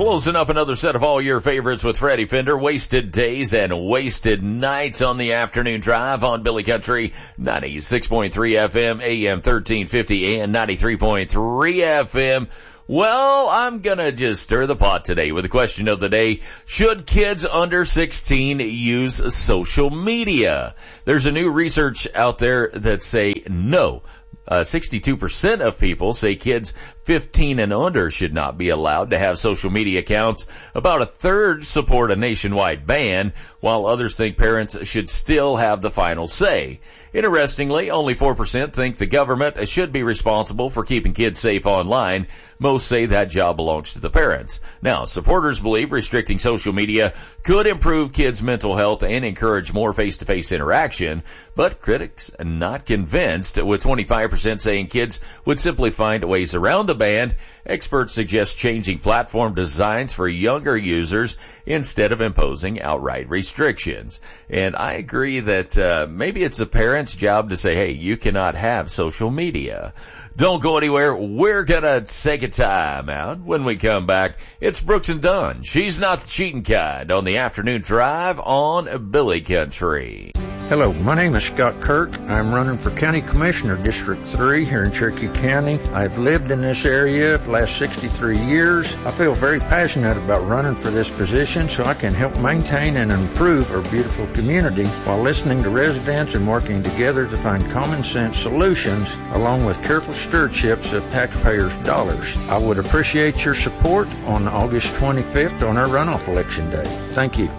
Closing up another set of all your favorites with Freddie Fender, Wasted Days and Wasted Nights on the afternoon drive on Billy Country, 96.3 FM, AM 1350 and 93.3 FM. Well, I'm gonna just stir the pot today with the question of the day. Should kids under 16 use social media? There's a new research out there that say no. 62% of people say kids 15 and under should not be allowed to have social media accounts. About a third support a nationwide ban, while others think parents should still have the final say. Interestingly, only 4% think the government should be responsible for keeping kids safe online. Most say that job belongs to the parents. Now, supporters believe restricting social media could improve kids' mental health and encourage more face-to-face interaction, but critics are not convinced, with 25% saying kids would simply find ways around the ban. Experts suggest changing platform designs for younger users instead of imposing outright restrictions. And I agree that maybe it's the parents' job to say, hey, you cannot have social media. Don't go anywhere. We're gonna take a time out. When we come back, it's Brooks and Dunn. She's not the cheating kind on the afternoon drive on Billy Country. Hello, my name is Scott Kirk. I'm running for County Commissioner, District 3 here in Cherokee County. I've lived in this area for the last 63 years. I feel very passionate about running for this position so I can help maintain and improve our beautiful community while listening to residents and working together to find common sense solutions along with careful stewardships of taxpayers' dollars. I would appreciate your support on August 25th on our runoff election day. Thank you.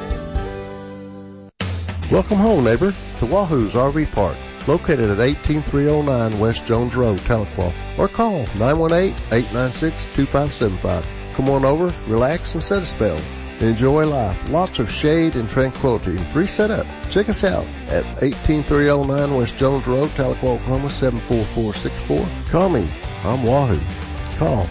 Welcome home, neighbor, to Wahoo's RV Park, located at 18309 West Jones Road, Tahlequah, or call 918-896-2575. Come on over, relax, and set a spell. Enjoy life. Lots of shade and tranquility. Free setup. Check us out at 18309 West Jones Road, Tahlequah, Oklahoma, 74464. Call me. I'm Wahoo. Call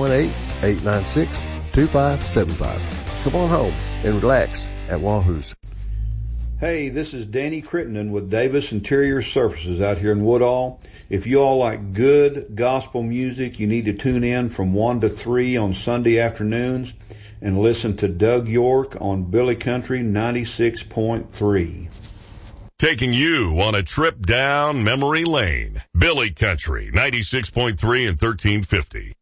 918-896-2575. Come on home and relax at Wahoo's. Hey, this is Danny Crittenden with Davis Interior Surfaces out here in Woodall. If you all like good gospel music, you need to tune in from 1 to 3 on Sunday afternoons and listen to Doug York on Billy Country 96.3. Taking you on a trip down memory lane. Billy Country 96.3 and 1350.